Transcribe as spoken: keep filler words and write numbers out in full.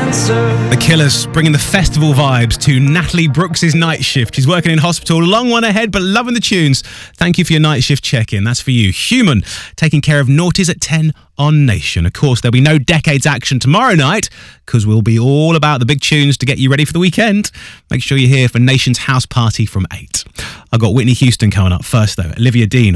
The Killers bringing the festival vibes to Natalie Brooks' night shift. She's working in hospital, long one ahead, but loving the tunes. Thank you for your night shift check-in. That's for you. Human, taking care of noughties at ten on Nation. Of course, there'll be no Decades action tomorrow night because we'll be all about the big tunes to get you ready for the weekend. Make sure you're here for Nation's house party from eight. I've got Whitney Houston coming up first, though. Olivia Dean.